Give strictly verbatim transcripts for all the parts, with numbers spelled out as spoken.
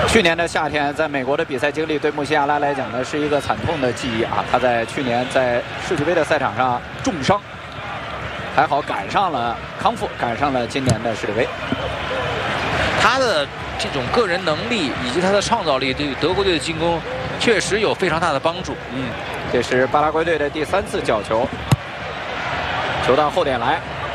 去年的夏天，在美国的比赛经历对穆西亚拉来讲呢，是一个惨痛的记忆啊。他在去年在世俱杯的赛场上重伤，还好赶上了康复，赶上了今年的世界杯。 他的这种个人能力以及他的创造力，对于德国队的进攻确实有非常大的帮助。 嗯，这是巴拉圭队的第三次角球，球到后点来。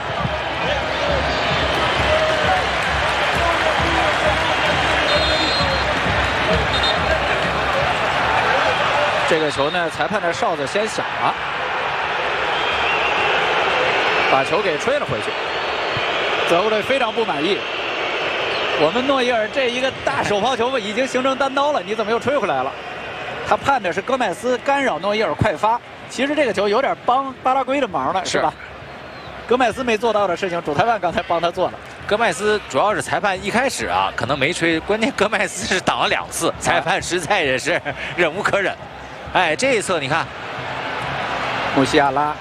这个球呢，裁判的哨子先响了，把球给吹了回去。德国队非常不满意，我们诺伊尔这一个大手抛球已经形成单刀了，你怎么又吹回来了？他判的是戈麦斯干扰诺伊尔快发，其实这个球有点帮巴拉圭的忙了，是吧？戈麦斯没做到的事情，主裁判刚才帮他做了。 戈麦斯主要是裁判一开始啊可能没吹，关键戈麦斯是挡了两次，裁判实在也是忍无可忍。 哎，这一侧你看， 穆西亚拉、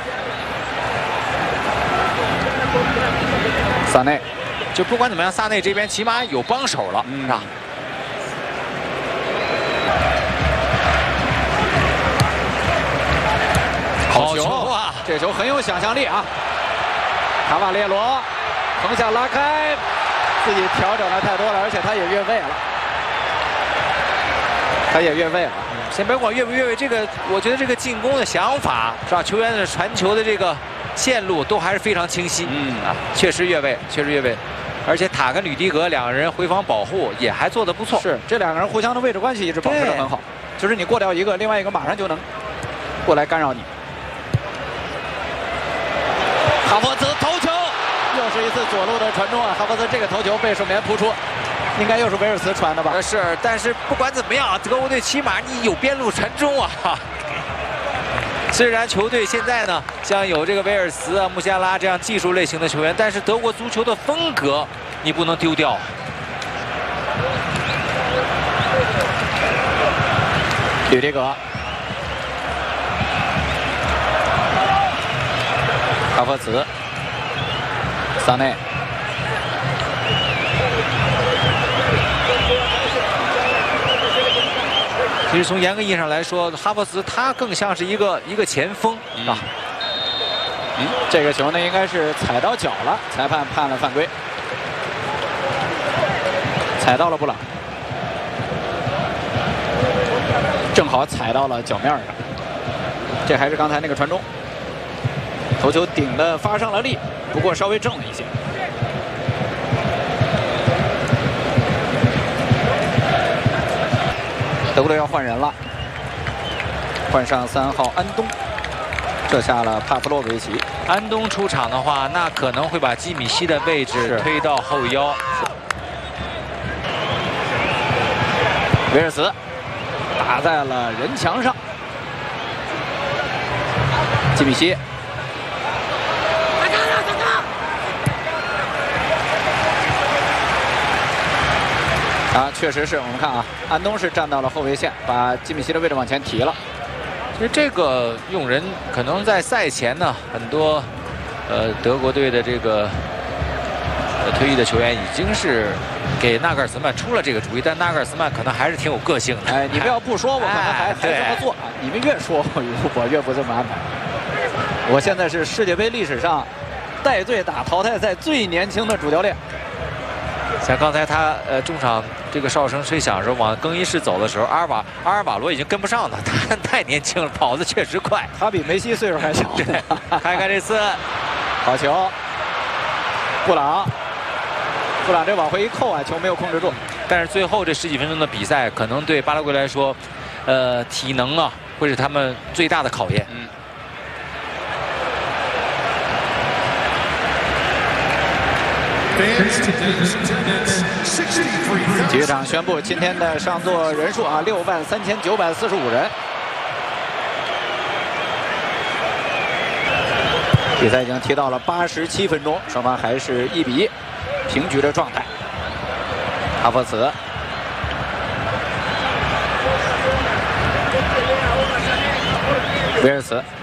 萨内， 就不管怎么样，萨内这边起码有帮手了，嗯、是吧？好球啊！ 这球很有想象力啊！卡瓦列罗横向拉开，自己调整的太多了，而且他也越位了，他也越位了。 先别管越不越位，这个我觉得这个进攻的想法是吧？球员的传球的这个线路都还是非常清晰。嗯啊，确实越位，确实越位，而且塔跟吕迪格两个人回防保护也还做得不错。 是，这两个人互相的位置关系一直保持得很好，就是你过掉一个，另外一个马上就能过来干扰你。哈弗茨头球，又是一次左路的传中啊！哈弗茨这个头球被守门员扑出。 应该又是维尔茨传的吧？ 是，但是不管怎么样，德国队起码你有边路传中啊。虽然球队现在呢，像有这个维尔茨啊、穆西亚拉这样技术类型的球员，但是德国足球的风格你不能丢掉。 吕迪格、哈弗茨、萨内。 其实从严格意义上来说，哈弗茨他更像是一个一个前锋啊。 嗯，这个球呢应该是踩到脚了，裁判判了犯规，踩到了布朗，正好踩到了脚面上。这还是刚才那个传中，头球顶的发上了力，不过稍微正了一些。 德国队要换人了，换上三号安东，撤下了帕夫洛维奇。 安东出场的话，那可能会把基米希的位置推到后腰。 维尔茨打在了人墙上，基米希。 啊，确实是我们看啊，安东是站到了后卫线，把基米希的位置往前提了。 其实这个用人可能在赛前呢，很多呃德国队的这个呃退役的球员已经是给纳格尔斯曼出了这个主意，但纳格尔斯曼可能还是挺有个性的。 哎，你不要不说，我可能还、哎、还这么做啊！你们越说，我越不这么安排。我现在是世界杯历史上带队打淘汰赛最年轻的主教练。 像刚才他呃中场这个哨声吹响的时候，往更衣室走的时候，阿尔瓦阿尔瓦罗已经跟不上了，他太年轻了，跑得确实快。 他比梅西岁数还小。 看看这次， 好球，布朗，布朗这往回一扣啊，球没有控制住。 但是最后这十几分钟的比赛，可能对巴拉圭来说，呃，体能啊会是他们最大的考验。嗯。 体育场宣布今天的上座人数啊，六万三千九百四十五人。比赛已经踢到了八十七分钟，双方还是一比一平局的状态。哈弗茨，维尔茨。